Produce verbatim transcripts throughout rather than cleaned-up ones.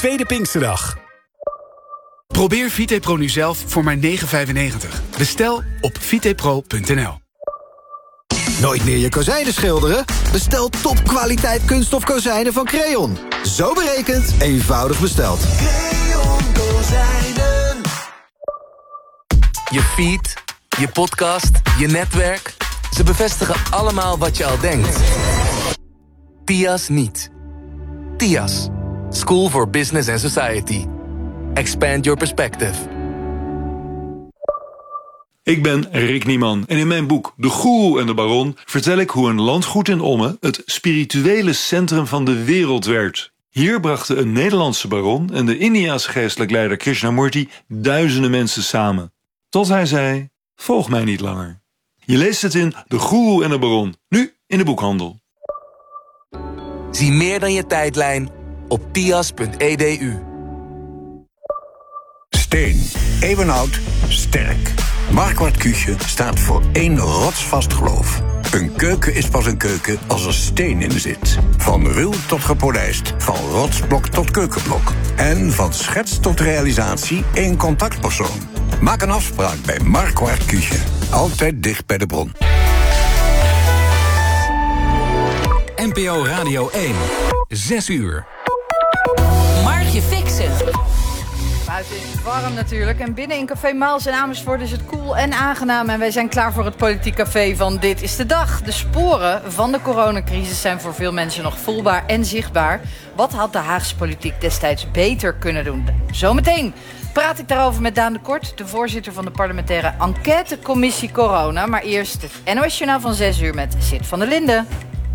tweede Pinksterdag. Probeer VitePro nu zelf voor maar negen vijfennegentig. Bestel op vitepro punt n l. Nooit meer je kozijnen schilderen? Bestel topkwaliteit kunststof kozijnen van Creon. Zo berekend, eenvoudig besteld. Creon kozijnen. Je feed, je podcast, je netwerk. Ze bevestigen allemaal wat je al denkt. T I A S niet. T I A S. School for Business and Society. Expand your perspective. Ik ben Rick Nieman en in mijn boek De Goeroe en de Baron vertel ik hoe een landgoed in Ommen het spirituele centrum van de wereld werd. Hier brachten een Nederlandse baron en de Indiase geestelijk leider Krishnamurti duizenden mensen samen. Tot hij zei, volg mij niet langer. Je leest het in De Goeroe en de Baron, nu in de boekhandel. Zie meer dan je tijdlijn op tias punt e d u. Steen, eeuwenoud, sterk. Marquardt Küche staat voor één rotsvast geloof. Een keuken is pas een keuken als er steen in zit. Van ruw tot gepolijst, van rotsblok tot keukenblok. En van schets tot realisatie één contactpersoon. Maak een afspraak bij Marquardt Küche. Altijd dicht bij de bron. N P O Radio één. Zes uur. Margje Fixen. Buiten is het warm natuurlijk. En binnen in Café Maals in Amersfoort is het koel en aangenaam. En wij zijn klaar voor het Politiek Café van Dit is de Dag. De sporen van de coronacrisis zijn voor veel mensen nog voelbaar en zichtbaar. Wat had de Haagse politiek destijds beter kunnen doen? Zometeen praat ik daarover met Daan de Kort, de voorzitter van de parlementaire enquêtecommissie Corona. Maar eerst het N O S Journaal van zes uur met Sid van der Linden.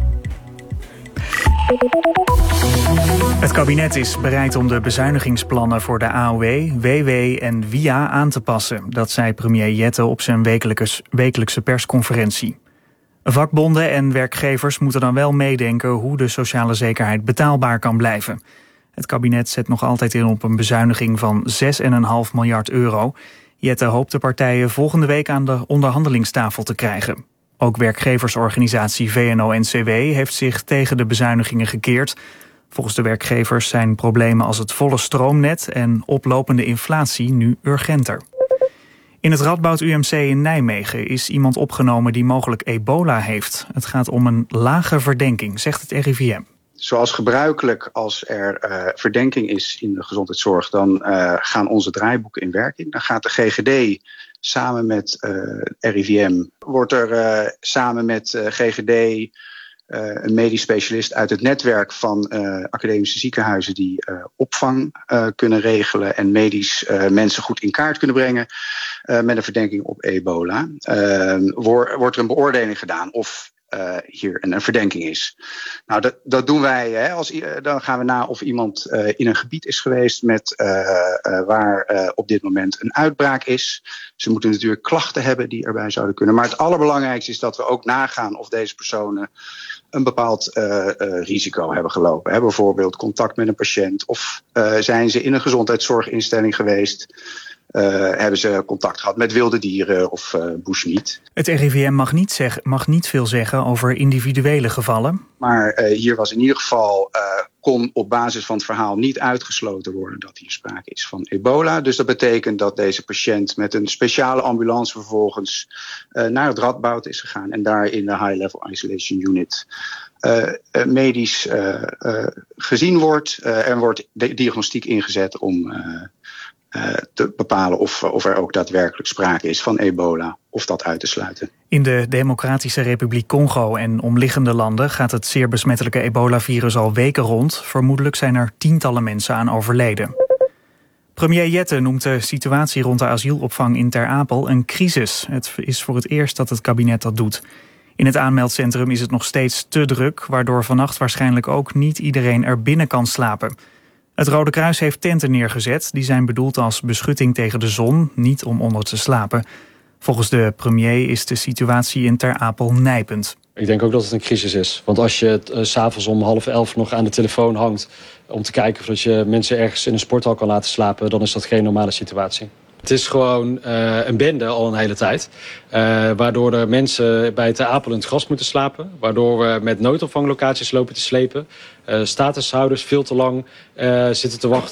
Het kabinet is bereid om de bezuinigingsplannen voor de A O W, W W en W I A aan te passen. Dat zei premier Jette op zijn wekelijkse persconferentie. Vakbonden en werkgevers moeten dan wel meedenken hoe de sociale zekerheid betaalbaar kan blijven. Het kabinet zet nog altijd in op een bezuiniging van zes komma vijf miljard euro. Jette hoopt de partijen volgende week aan de onderhandelingstafel te krijgen. Ook werkgeversorganisatie V N O N C W heeft zich tegen de bezuinigingen gekeerd. Volgens de werkgevers zijn problemen als het volle stroomnet en oplopende inflatie nu urgenter. In het Radboud U M C in Nijmegen is iemand opgenomen die mogelijk ebola heeft. Het gaat om een lage verdenking, zegt het R I V M. Zoals gebruikelijk, als er uh, verdenking is in de gezondheidszorg, dan uh, gaan onze draaiboeken in werking. Dan gaat de G G D samen met uh, R I V M, wordt er uh, samen met uh, G G D uh, een medisch specialist uit het netwerk van uh, academische ziekenhuizen die uh, opvang uh, kunnen regelen en medisch uh, mensen goed in kaart kunnen brengen uh, met een verdenking op ebola. Uh, wordt, wordt er een beoordeling gedaan of Uh, hier een, een verdenking is. Nou, dat, dat doen wij. Hè, als, uh, dan gaan we na of iemand uh, in een gebied is geweest met, uh, uh, waar uh, op dit moment een uitbraak is. Ze moeten natuurlijk klachten hebben die erbij zouden kunnen. Maar het allerbelangrijkste is dat we ook nagaan of deze personen een bepaald uh, uh, risico hebben gelopen. Hè, bijvoorbeeld contact met een patiënt of uh, zijn ze in een gezondheidszorginstelling geweest. Uh, hebben ze contact gehad met wilde dieren of uh, bushmeat. Het R I V M mag niet, zeg, mag niet veel zeggen over individuele gevallen. Maar uh, hier was in ieder geval, uh, kon op basis van het verhaal niet uitgesloten worden dat hier sprake is van ebola. Dus dat betekent dat deze patiënt met een speciale ambulance vervolgens uh, naar het Radboud is gegaan en daar in de High Level Isolation Unit Uh, uh, medisch uh, uh, gezien wordt uh, en wordt de diagnostiek ingezet om uh, uh, te bepalen of, of er ook daadwerkelijk sprake is van ebola of dat uit te sluiten. In de Democratische Republiek Congo en omliggende landen gaat het zeer besmettelijke ebola-virus al weken rond. Vermoedelijk zijn er tientallen mensen aan overleden. Premier Jette noemt de situatie rond de asielopvang in Ter Apel een crisis. Het is voor het eerst dat het kabinet dat doet. In het aanmeldcentrum is het nog steeds te druk, waardoor vannacht waarschijnlijk ook niet iedereen er binnen kan slapen. Het Rode Kruis heeft tenten neergezet. Die zijn bedoeld als beschutting tegen de zon, niet om onder te slapen. Volgens de premier is de situatie in Ter Apel nijpend. Ik denk ook dat het een crisis is. Want als je uh, 's avonds om half elf nog aan de telefoon hangt om te kijken of je mensen ergens in een sporthal kan laten slapen, dan is dat geen normale situatie. Het is gewoon uh, een bende al een hele tijd. Uh, waardoor er mensen bij Ter Apel in het gras moeten slapen. Waardoor we met noodopvanglocaties lopen te slepen. Uh, statushouders veel te lang uh, zitten te wachten